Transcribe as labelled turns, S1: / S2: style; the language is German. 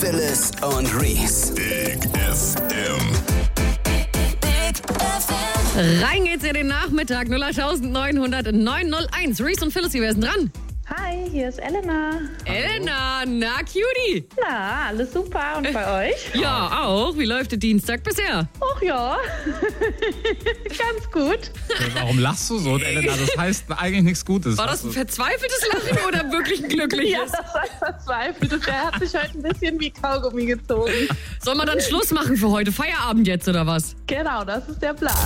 S1: Phyllis und Reese.
S2: Big FM.
S3: Rein geht's in den Nachmittag. 08900 901. Reese und Phyllis, wer ist denn dran?
S4: Hi, hier ist Elena.
S3: Elena, na Cutie.
S4: Na, alles super. Und bei euch?
S3: Ja, auch. Wie läuft der Dienstag bisher?
S4: Ach ja, ganz gut.
S5: Warum lachst du so, Elena? Das heißt eigentlich nichts Gutes.
S3: War das ein verzweifeltes Lachen oder wirklich ein
S4: Ja,
S3: glückliches?
S4: das war verzweifelt. Und der hat sich heute ein bisschen wie Kaugummi gezogen.
S3: Soll man dann Schluss machen für heute? Feierabend jetzt oder was?
S4: Genau, das ist der Plan.